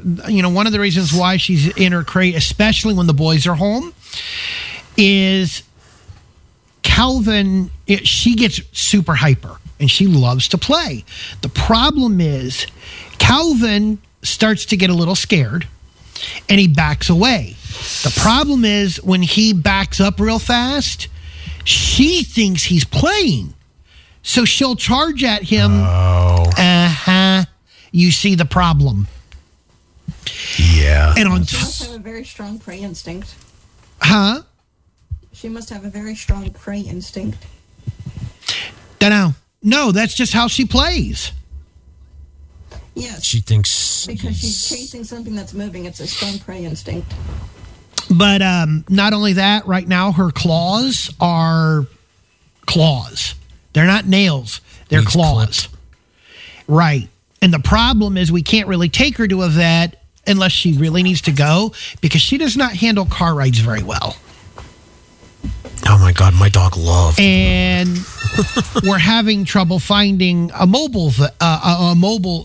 one of the reasons why she's in her crate, especially when the boys are home, is Calvin, she gets super hyper and she loves to play. The problem is Calvin starts to get a little scared and he backs away. The problem is when he backs up real fast, she thinks he's playing. So she'll charge at him. Oh. You see the problem. Yeah. And on she must have a very strong prey instinct. Huh? She must have a very strong prey instinct. Dunno. No, that's just how she plays. Yes. She thinks because she's chasing something that's moving. It's a strong prey instinct. But not only that, right now her claws are claws. They're not nails. They're claws. Clipped. Right. And the problem is we can't really take her to a vet unless she really needs to go because she does not handle car rides very well. Oh my God, my dog loved. And we're having trouble finding a mobile vet, a mobile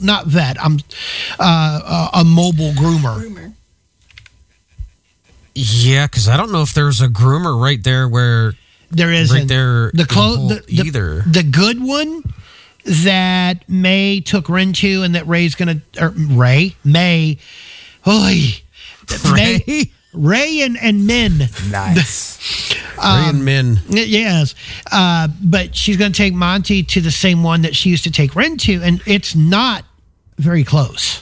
groomer. Yeah, because I don't know if there's a groomer right there where there isn't. Right there, either the good one that May took Ren to, and that Ray's gonna May. Ray and Min. Nice. Ray and Min. Yes. But she's going to take Monty to the same one that she used to take Ren to, and it's not very close.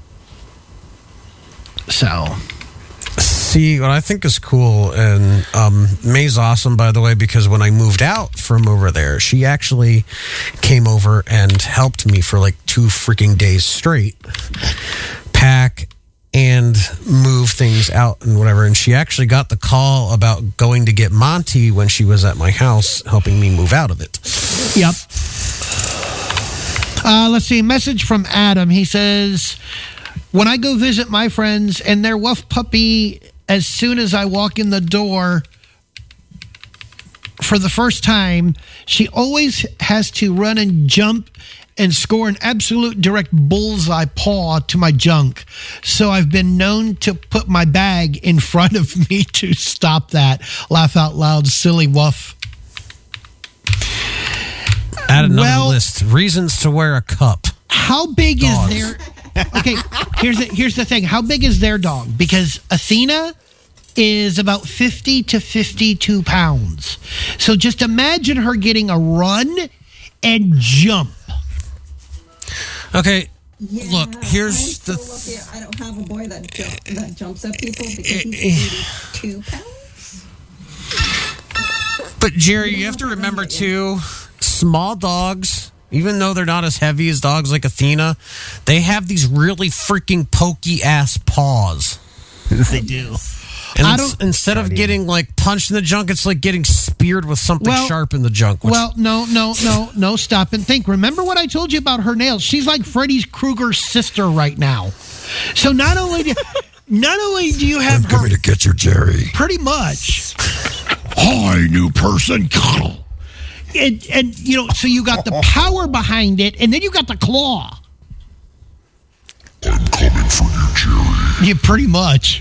So. See, what I think is cool, and May's awesome, by the way, because when I moved out from over there, she actually came over and helped me for like 2 freaking days straight. Pack and move things out and whatever. And she actually got the call about going to get Monty when she was at my house, helping me move out of it. Yep. Let's see. Message from Adam. He says, when I go visit my friends and their wolf puppy, as soon as I walk in the door for the first time, she always has to run and jump and score an absolute direct bullseye paw to my junk. So I've been known to put my bag in front of me to stop that. Laugh out loud, silly woof. Add another list. Reasons to wear a cup. How big is their... Okay, here's the thing. How big is their dog? Because Athena is about 50 to 52 pounds. So just imagine her getting a run and jump. Okay, yeah, look, here's the... I don't have a boy that jumps at people because he's 82 pounds. But, Jerry, you have to remember, too, small dogs, even though they're not as heavy as dogs like Athena, they have these really freaking pokey-ass paws. They do. And instead of getting, like, punched in the junk, it's like getting speared with something sharp in the junk. No, stop and think. Remember what I told you about her nails? She's like Freddy Krueger's sister right now. So not only do you have I'm coming to get you, Jerry. Pretty much. Hi, new person. And so you got the power behind it, and then you got the claw. I'm coming for you, Jerry. Yeah, pretty much.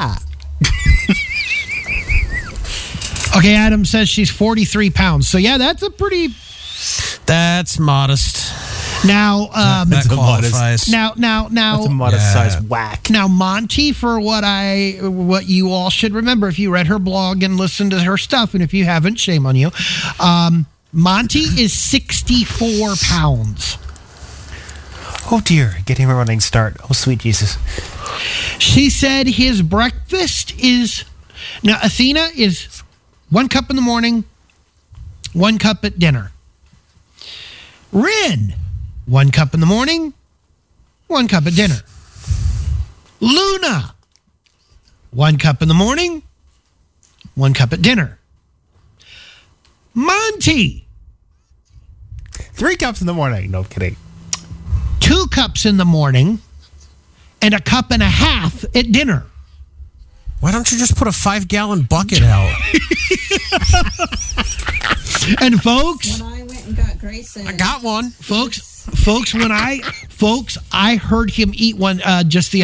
Okay, Adam says she's 43 pounds. So, yeah, that's That's modest. Now, that qualifies. Now, that's a modest size whack. Now, Monty, for what you all should remember, if you read her blog and listened to her stuff, and if you haven't, shame on you. Monty is 64 pounds. Oh dear, get him a running start. Oh, sweet Jesus. She said his breakfast is... Now, Athena is 1 cup in the morning, 1 cup at dinner. Rin, 1 cup in the morning, 1 cup at dinner. Luna, 1 cup in the morning, 1 cup at dinner. Monty, 3 cups in the morning. No kidding. 2 cups in the morning and 1.5 cups at dinner. Why don't you just put a 5-gallon bucket out? And folks, when I went and got Grayson, I got one. Folks, I heard him eat one just the